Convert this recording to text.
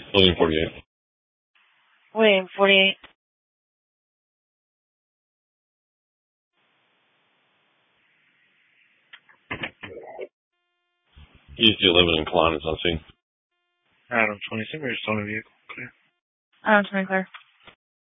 William 48. William 48. East 11 in Klein is on scene. Adam 20, St. Mary's Tony vehicle, clear. Adam 20 clear.